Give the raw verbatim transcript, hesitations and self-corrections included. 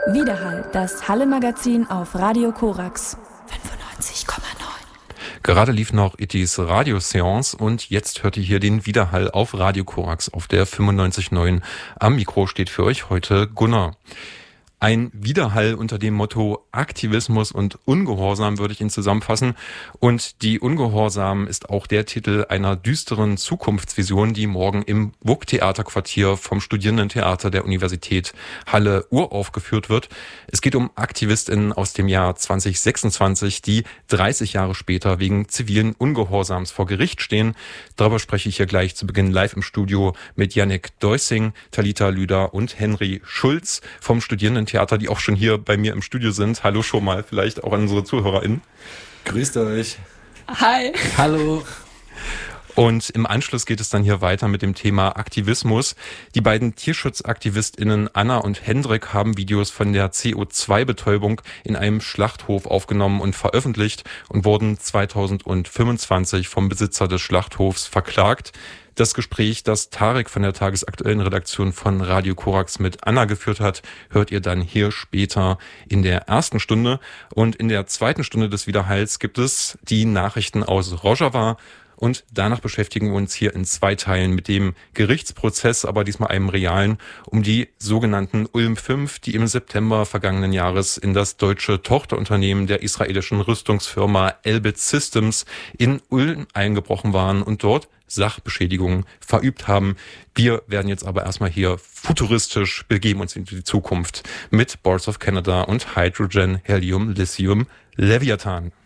Widerhall, das Halle-Magazin auf Radio Korax fünfundneunzig Komma neun. Gerade lief noch Itis Radioseance und jetzt hört ihr hier den Widerhall auf Radio Korax auf der fünfundneunzig Komma neun. Am Mikro steht für euch heute Gunnar. Ein Widerhall unter dem Motto Aktivismus und Ungehorsam würde ich ihn zusammenfassen. Und die Ungehorsam ist auch der Titel einer düsteren Zukunftsvision, die morgen im W U K-Theaterquartier vom Studierendentheater der Universität Halle uraufgeführt wird. Es geht um AktivistInnen aus dem Jahr zwanzig sechsundzwanzig, die dreißig Jahre später wegen zivilen Ungehorsams vor Gericht stehen. Darüber spreche ich hier gleich zu Beginn live im Studio mit Yannick Deusing, Talita Lüder und Henry Schulz vom Studierendentheater. Theater, die auch schon hier bei mir im Studio sind. Hallo schon mal, vielleicht auch an unsere ZuhörerInnen. Grüßt euch. Hi. Hallo. Und im Anschluss geht es dann hier weiter mit dem Thema Aktivismus. Die beiden TierschutzaktivistInnen Anna und Hendrik haben Videos von der C O zwei Betäubung in einem Schlachthof aufgenommen und veröffentlicht und wurden zweitausendfünfundzwanzig vom Besitzer des Schlachthofs verklagt. Das Gespräch, das Tarek von der tagesaktuellen Redaktion von Radio Korax mit Anna geführt hat, hört ihr dann hier später in der ersten Stunde. Und in der zweiten Stunde des Widerhalls gibt es die Nachrichten aus Rojava. Und danach beschäftigen wir uns hier in zwei Teilen mit dem Gerichtsprozess, aber diesmal einem realen, um die sogenannten Ulm fünf, die im September vergangenen Jahres in das deutsche Tochterunternehmen der israelischen Rüstungsfirma Elbit Systems in Ulm eingebrochen waren und dort Sachbeschädigungen verübt haben. Wir werden jetzt aber erstmal hier futuristisch begeben uns in die Zukunft mit Boards of Canada und Hydrogen, Helium, Lithium, Leviathan.